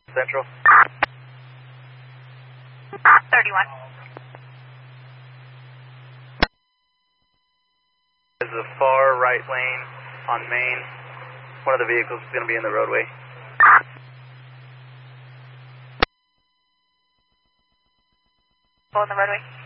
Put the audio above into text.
Central. 31. This is a far right lane on Main. One of the vehicles is going to be in the roadway. Go in the roadway.